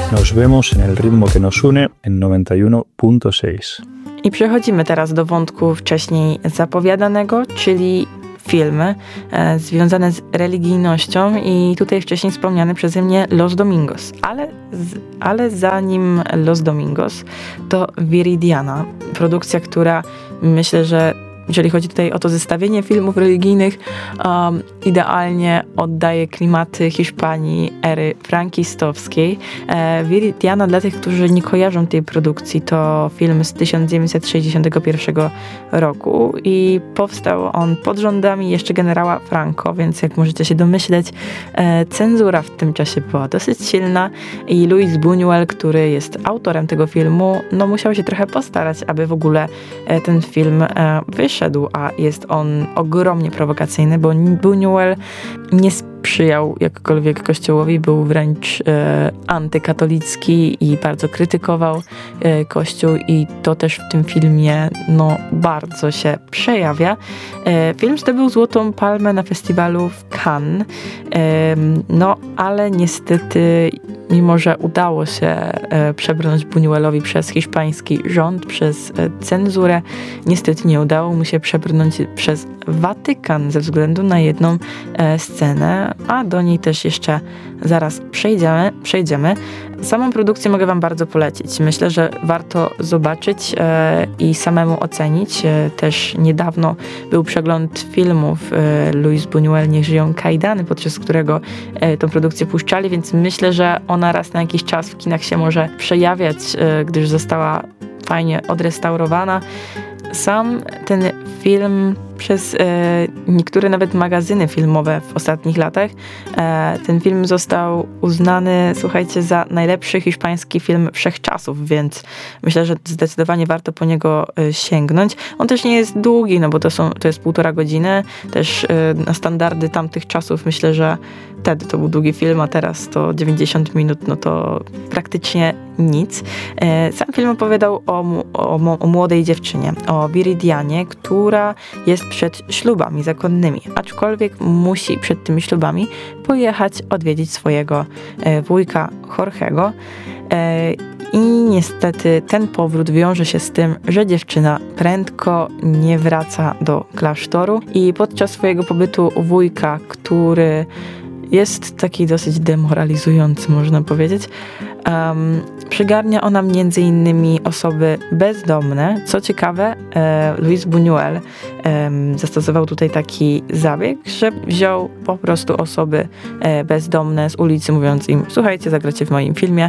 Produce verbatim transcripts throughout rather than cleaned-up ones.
Nos vemos en el ritmo que nos une en noventa y uno punto seis. I przechodzimy teraz do wątku wcześniej zapowiadanego, czyli filmy e, związane z religijnością i tutaj wcześniej wspomniany przeze mnie Los Domingos. Ale, z, ale zanim Los Domingos, to Viridiana, produkcja, która myślę, że jeżeli chodzi tutaj o to zestawienie filmów religijnych, um, idealnie oddaje klimaty Hiszpanii ery frankistowskiej. E, Viridiana, dla tych, którzy nie kojarzą tej produkcji, to film z tysiąc dziewięćset sześćdziesiątego pierwszego roku i powstał on pod rządami jeszcze generała Franco, więc jak możecie się domyśleć, e, cenzura w tym czasie była dosyć silna i Luis Buñuel, który jest autorem tego filmu, no musiał się trochę postarać, aby w ogóle e, ten film e, wyszedł. A jest on ogromnie prowokacyjny, bo Buñuel nie sprzyjał jakkolwiek Kościołowi, był wręcz e, antykatolicki i bardzo krytykował e, Kościół i to też w tym filmie no, bardzo się przejawia. E, film zdobył Złotą Palmę na festiwalu w Cannes, e, no ale niestety mimo że udało się e, przebrnąć Buñuelowi przez hiszpański rząd, przez e, cenzurę, niestety nie udało mu się przebrnąć przez Watykan ze względu na jedną e, scenę, a do niej też jeszcze zaraz przejdziemy. przejdziemy. Samą produkcję mogę wam bardzo polecić. Myślę, że warto zobaczyć e, i samemu ocenić. E, też niedawno był przegląd filmów e, Luis Buñuel, Niech żyją kajdany, podczas którego e, tą produkcję puszczali, więc myślę, że ona raz na jakiś czas w kinach się może przejawiać, e, gdyż została fajnie odrestaurowana. Sam ten film przez e, niektóre nawet magazyny filmowe w ostatnich latach, e, ten film został uznany, słuchajcie, za najlepszy hiszpański film wszechczasów, więc myślę, że zdecydowanie warto po niego e, sięgnąć. On też nie jest długi, no bo to, są, to jest półtora godziny, też e, na standardy tamtych czasów myślę, że wtedy to był długi film, a teraz to dziewięćdziesiąt minut, no to praktycznie nic. E, sam film opowiadał o, o, o młodej dziewczynie, o Viridianie, która jest przed ślubami zakonnymi, aczkolwiek musi przed tymi ślubami pojechać odwiedzić swojego e, wujka Jorgego. E, I niestety ten powrót wiąże się z tym, że dziewczyna prędko nie wraca do klasztoru i podczas swojego pobytu u wujka, który jest taki dosyć demoralizujący, można powiedzieć, um, przygarnia ona między innymi osoby bezdomne. Co ciekawe, e, Luis Buñuel e, zastosował tutaj taki zabieg, że wziął po prostu osoby e, bezdomne z ulicy, mówiąc im: słuchajcie, zagracie w moim filmie,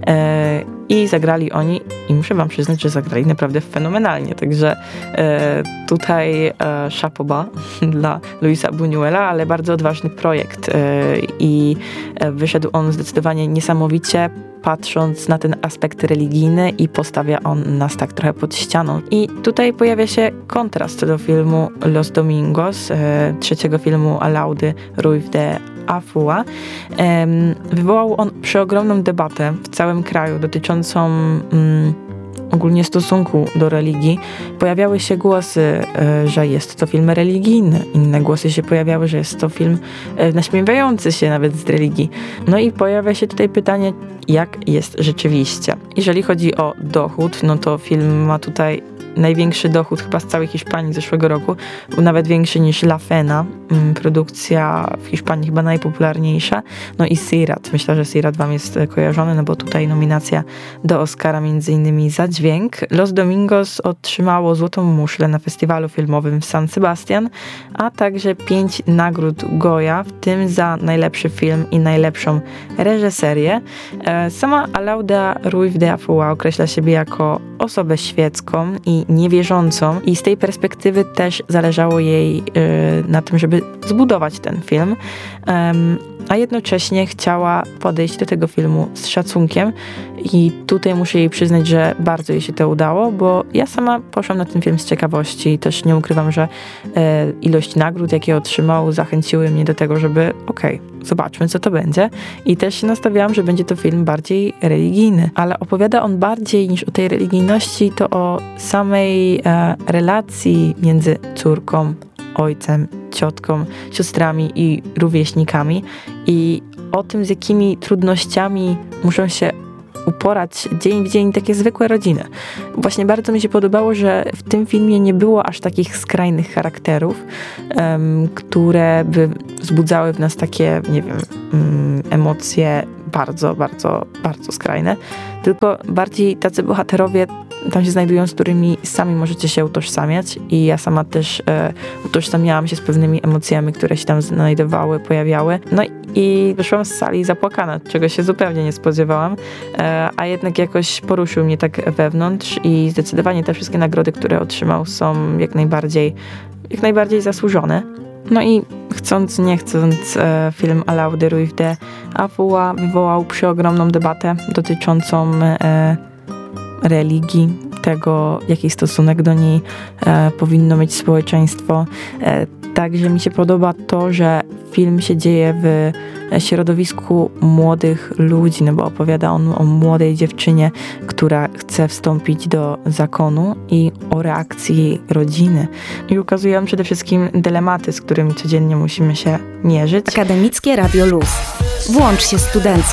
e, i zagrali oni i muszę wam przyznać, że zagrali naprawdę fenomenalnie, także e, tutaj e, chapeau bas dla Luisa Buñuela, ale bardzo odważny projekt e, i e, wyszedł on zdecydowanie niesamowicie, patrząc na ten aspekt religijny i postawia on nas tak trochę pod ścianą. I tutaj pojawia się kontrast do filmu Los Domingos, e, trzeciego filmu Alaudy Ruiz de Afua. E, wywołał on przeogromną debatę w całym kraju dotyczącą mm, ogólnie stosunku do religii. Pojawiały się głosy, e, że jest to film religijny. Inne głosy się pojawiały, że jest to film e, naśmiewający się nawet z religii. No i pojawia się tutaj pytanie, jak jest rzeczywiście. Jeżeli chodzi o dochód, no to film ma tutaj największy dochód chyba z całej Hiszpanii zeszłego roku. Był nawet większy niż La Fena, produkcja w Hiszpanii chyba najpopularniejsza. No i Sirat. Myślę, że Sirat wam jest kojarzony, no bo tutaj nominacja do Oscara między innymi za dźwięk. Los Domingos otrzymało Złotą Muszlę na festiwalu filmowym w San Sebastian, a także pięć nagród Goya, w tym za najlepszy film i najlepszą reżyserię. Sama Alauda Ruiz de Afua określa siebie jako osobę świecką i niewierzącą i z tej perspektywy też zależało jej y, na tym, żeby zbudować ten film, um, a jednocześnie chciała podejść do tego filmu z szacunkiem i tutaj muszę jej przyznać, że bardzo jej się to udało, bo ja sama poszłam na ten film z ciekawości i też nie ukrywam, że e, ilość nagród, jakie otrzymał, zachęciły mnie do tego, żeby okej, okay, zobaczmy, co to będzie. I też się nastawiałam, że będzie to film bardziej religijny, ale opowiada on bardziej niż o tej religijności, to o samej e, relacji między córką, ojcem, ciotką, siostrami i rówieśnikami i o tym, z jakimi trudnościami muszą się uporać dzień w dzień takie zwykłe rodziny. Właśnie bardzo mi się podobało, że w tym filmie nie było aż takich skrajnych charakterów, um, które by wzbudzały w nas takie, nie wiem, um, emocje bardzo, bardzo, bardzo skrajne, tylko bardziej tacy bohaterowie tam się znajdują, z którymi sami możecie się utożsamiać i ja sama też e, utożsamiałam się z pewnymi emocjami, które się tam znajdowały, pojawiały. No i wyszłam z sali zapłakana, czego się zupełnie nie spodziewałam, e, a jednak jakoś poruszył mnie tak wewnątrz i zdecydowanie te wszystkie nagrody, które otrzymał, są jak najbardziej, jak najbardziej zasłużone. No i chcąc, nie chcąc, e, film Allaudy Ruivde Avua wywołał przeogromną debatę dotyczącą e, religii, tego, jaki stosunek do niej e, powinno mieć społeczeństwo. E, także mi się podoba to, że film się dzieje w środowisku młodych ludzi, no bo opowiada on o młodej dziewczynie, która chce wstąpić do zakonu i o reakcji rodziny. I ukazuje on przede wszystkim dylematy, z którymi codziennie musimy się mierzyć. Akademickie Radio Luz. Włącz się studencko.